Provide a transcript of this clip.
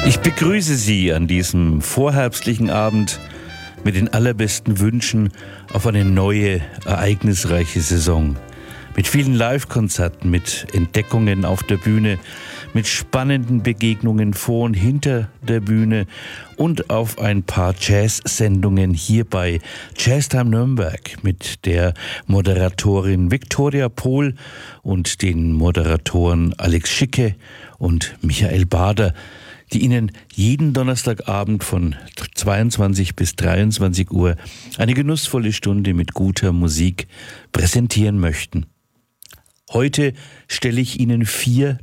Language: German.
Ich begrüße Sie an diesem vorherbstlichen Abend mit den allerbesten Wünschen auf eine neue, ereignisreiche Saison. Mit vielen Live-Konzerten, mit Entdeckungen auf der Bühne, mit spannenden Begegnungen vor und hinter der Bühne und auf ein paar Jazz-Sendungen hier bei Jazztime Nürnberg mit der Moderatorin Viktoria Pohl und den Moderatoren Alex Schicke und Michael Bader, die Ihnen jeden Donnerstagabend von 22 bis 23 Uhr eine genussvolle Stunde mit guter Musik präsentieren möchten. Heute stelle ich Ihnen 4